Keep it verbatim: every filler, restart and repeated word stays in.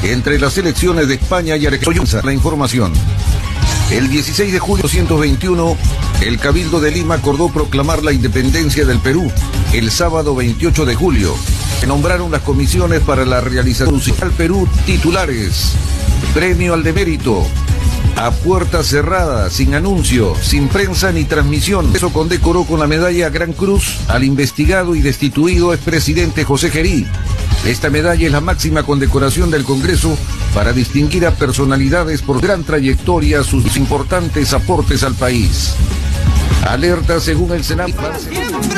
entre las selecciones de España y Argentina. La información. El dieciséis de julio de mil novecientos veintiuno, el Cabildo de Lima acordó proclamar la independencia del Perú. El sábado veintiocho de julio, se nombraron las comisiones para la realización del Perú. Titulares: premio al demérito, a puerta cerrada, sin anuncio, sin prensa ni transmisión. Eso condecoró con la medalla Gran Cruz al investigado y destituido expresidente José Gerí. Esta medalla es la máxima condecoración del Congreso para distinguir a personalidades por gran trayectoria, sus importantes aportes al país. Alerta según el Senado.